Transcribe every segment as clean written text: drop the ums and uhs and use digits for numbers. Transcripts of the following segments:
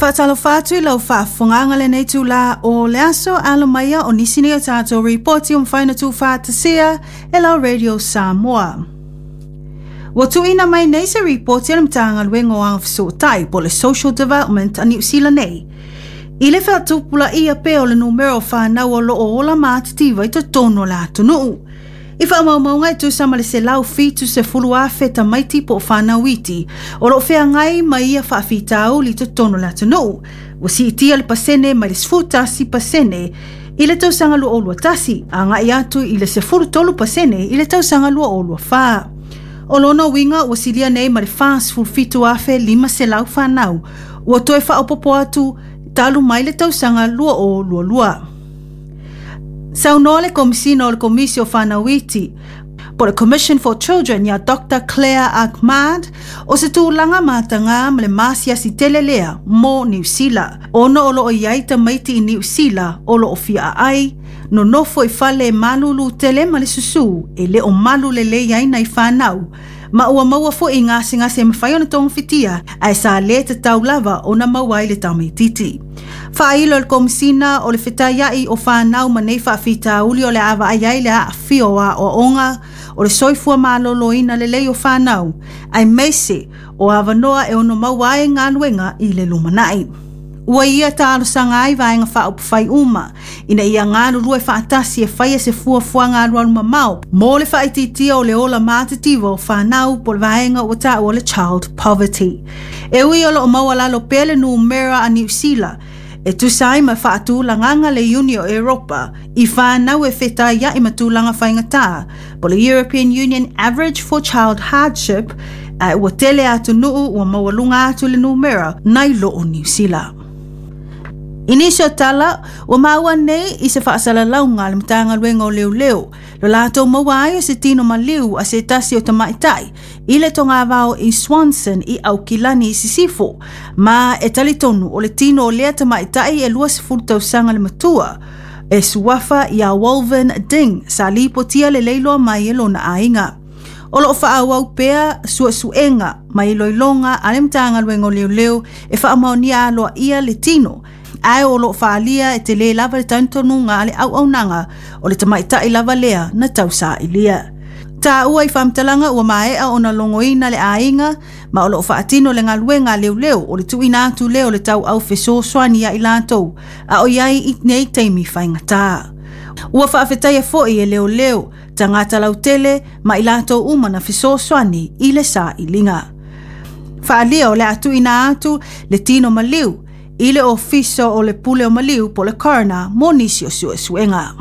whaatalo whātui lau whaafonga le nei tū la o le aso alo maia o nisini o tātou reporti o mwhaina tū whaatasia e lau Radio Samoa. Wa tuina mai nei se reporti alam tanga luengo ang whasotai po le social development a New Zealand nei. I le whaatupula ia pe o le numero whanau o lo o ola mātitiva i to tono la tunuu. I whaamaumau ngai tu sama le se lau fitu se fulu a feta maiti po whanau iti o lo whea ngai mai ia whaafitau li to tono la tunuu. Wa si itia le pasene mai le sfuta si pasene i le tausanga lua olua tasi a ngai atu i le se fulu tolu pasene i le tausanga lua olua whaa. O lona winga wa silia nei ma le fast food fitu afe 5 se lau whanau. Ua toe whaopopo atu talu mai le tausanga lua o lua lua. Saunoa le komisina o le komisi o whanauiti. Po le Commission for Children ia Dr. Claire Ahmad o se tūlanga mātanga ma le masia si telelea mo New Zealand. Ono o loo iaita maiti i New Zealand o loo fia ai. No nofo I fale malulu tele ma le susu e le o malu le le iaina I whanau. Ma ua maua fo I ngase mawhai ona tonga fitia ai sa le te tau lava o na mawai le tau meititi. Whailo le komisina o le whetaiai o whanau ma nei whaafita uli o le awa aiai le a whioa o onga o le soifua maloloina le lei o whanau. Ai meise o awa noa e ono mawai ngā luenga I le lumanai. Ua ia tālo sanga ai vaenga whaupwhai uma. Ina ia ngāru rua whaatasi e whaia se fuafua ngāru aluma mau. Mō le whaititia o le ola mātitiwa o whanau po le vaenga o ta o le child poverty. E ui olo o mawalalo pele numera a New Zealand. E tusai ma whaatu langanga le Uni o Europa. I whanau e whetai ia I matulanga whaingata. Po le European Union Average for Child Hardship. Ua tele atu nuu ua mawalunga atu le numera nai lo o New Zealand. Inisio tala, ua maua nei I se whaasala launga le matanga luenga o leo. Lo lato mawai o se tino maliu a se tasi o tamaitai. I le tonga vao I Swanson I Aukilani I Sisifo. Ma e talitonu o le tino o lea tamaitai e lua se fultau sanga le matua. E suwafa I a Wolven Ding sa lipo tia le leiloa mai e lona ainga. O lo whaawau pea suenga mai loilonga ale matanga luenga o leo e whaamaonia aloa ia le tino. Ai o lo whaalia e te le lava le tautonu ngā le au nanga o le tamaitai lava lea na tausa ilia. Tā ua I whamtalanga ua maea o na longoina le ainga ma o lo whaatino le ngā luenga leo o le tuina atu leo le tau au wheso swani ia I lātou a o iai I nei teimi whaingatā. Ua whaafetai e foi e leo tangata lautele ma I lātou uma na wheso swani I le sa ilinga. Whaalia o le atu ina atu le tino maliu I le ofiso o le pule o maliu po le coroner mo nisi o suenga.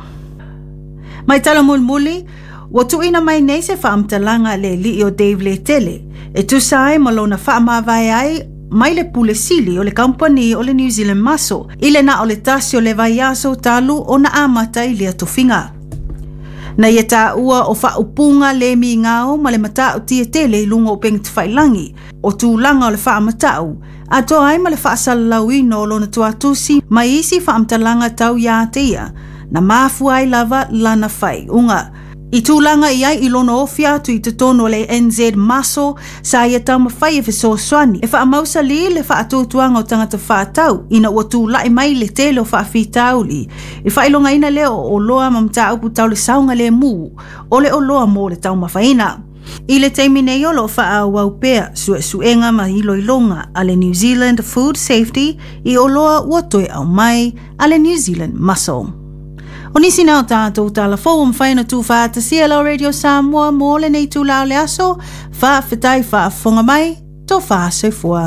Mai tala mulmuli, ua tuina mai nei se whaamtalanga le li o Dave le tele, e tusai malona whaamawai ai mai le pule sili o le company o le New Zealand Muscle, I le na o le tasi o le vaiaso talu o na amata I le atofinga. Na ia tā ua o whaupunga le mi ngao ma le matau tia tele I lunga o pengi tuwhailangi, o tūlanga o le whaamatau, a toa ai ma le whaasalalauina o lona tuatusi ma isi whaamtalanga tau ia teia, na mafu ai lava lana whai unga. I tūlanga I ai I lona ofia tu I te tono le NZ Muscle sa ia tau mawhai e wheso swani. E whaamausa li le whaatutuanga o tangata whaatau ina ua tūlai mai le tele o whaafitau li. I whailonga ina leo o loa mamta upu tau le saunga le mu o le o loa mo le tau mawhaina. I le teimi nei o lo whaawau pea suenga ma iloilonga a le New Zealand Food Safety I o loa ua toe au mai a le New Zealand Muscle. O nisi nao tātou tala fōu mwhaina tū whaatasia lau Radio Samoa mō le nei tū lau le aso, whaafetai whaafonga mai, tō whaasefua.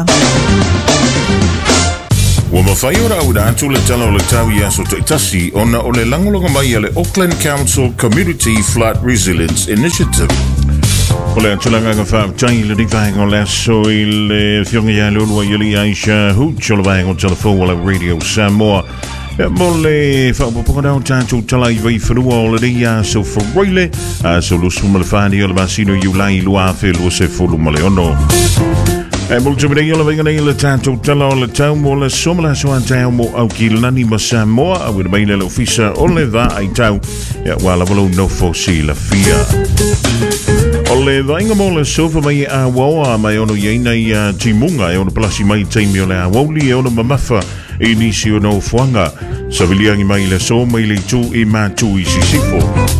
Wa mawhai ora au rātu le tala o le tau I aso te itasi ona o le langolonga mai a le Auckland Council Community Flood Resilience Initiative. O le atulanga ka whaafetai le rikwahenga o le aso I le whionga ia le ulua I li Aisha Hooch o le wahenga o tala fōu o le Radio Samoa. Mo le whaupapoko nao tātou tala I vai whanua o le rea so wharoile so lusu ma le whāni o le masino I ulai lua awhi lua se whulu ma le ono. Mo le tumirei o le venga nei le tātou tala o le tau mo le somala so antau mo au ki lani ma Samoa a wina mai le ofisa o le dha ai tau wala walau no fo si la fia. O le vainga mo le sofa mai a wawa mai ono yeina i timunga e ono palasi mai teimi o le a wauli e ono mamafa e nisi o no fuanga. Saviliangi mai le so mai le tu i matu i sisifo.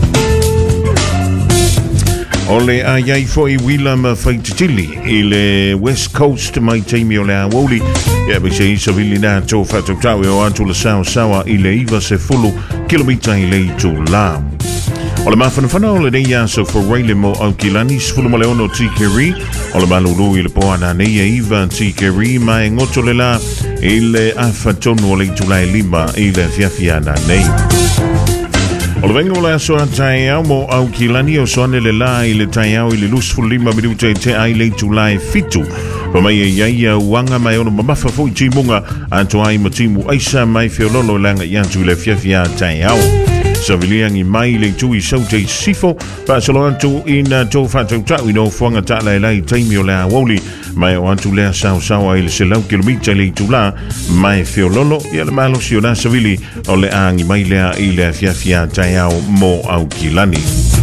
O le a iai fo i Willam Faititili i le West Coast mai teimi o le a wauli. Ia be se i savili na tō whatau tau e o antu le sawa i le iwa se fulu kilomita i le tu la. O le mawhanawhana o le nei aso for Raile mo au kilani sifulu ma le ono tikeri. O le malulu i le poana nei e iwa tikeri mai ngoto le la i le awhatonu o le itulai lima i le fiafiana nei. O le venga o le aso a tae au mo au kilani o soane le la i le tae au i le lusfulu lima minuta i te ai le itulai fitu. Pa mai e iaia uanga mai ono mamafa fo i timunga anto ai ma timu aisa mai feololo langa i antu i le fiafia tae au. Saviliangi mai le tui saute sifo pa salo antu ina tō whatau tau ino fuanga tālai lai taimi o le awoli mai o antu lea sawa i le selau kilomita le tula mai feololo i le malo si o na savili o le aangi mai lea i le fiafia tai au mo au kilani.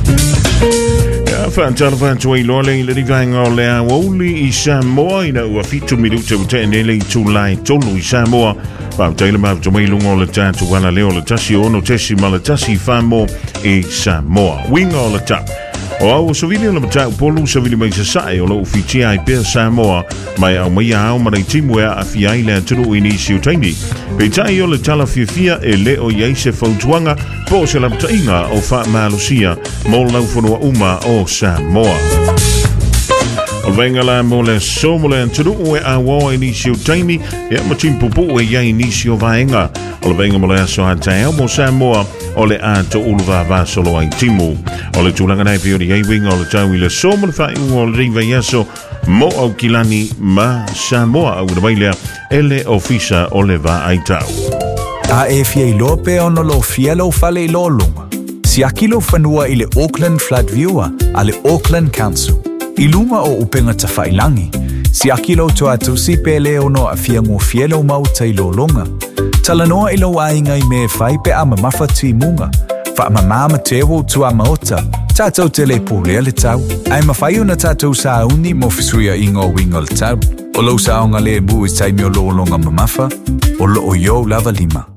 Whaantara whaantua i loa le i le rivaenga o le awoli i Samoa ina ua fitu minuta ute ne le tulai tolu i Samoa. Pau taile mawta mai lunga o le tātu wala leo le tasi ono tesi ma le tasi whamo i Samoa. Winga o le tau. O au savili o le matau polu savili mai sasai o le ufitia i pēr Samoa mai au mai au marai timu ea a fiai le aturu i nisi o taini. Pei tai o le tala fiafia e le o iei se fautuanga po se lamtainga o wha malusia mo laufonua uma o Samoa. O venga la mo le so mo le anturu e a wawa i nisi o taimi e a matimpupu e iei nisi o vaenga. O venga mo le aso a tae mo Samoa o le a to uluwa vasolo ai timu. O le tūlanga nei pio ni ei winga o le tau i le so mo le whai o le riva i aso mo au kilani ma Samoa au na mailea ele ofisa o le va ai tau. A e fia i lope ono lo fia lo fale i lo lunga. Si aki lo whanua i le Auckland Flood Viewer a le Auckland Council. I lunga o upenga ta whailangi. Si aki lo toa tusi pele ono a fia ngō fia lo mauta i lo lunga. Talanoa i lo ainga i me whai pe ama mawhati munga. Wha ama mama tewo tu ama ota. Tātou te le pōlea le tau. Ai mawhai una tātou sa uni mo fisuia i ngō winga le tau. O lo sa onga le mu i taimi o lo longa mamafa. O lo o yo lava lima.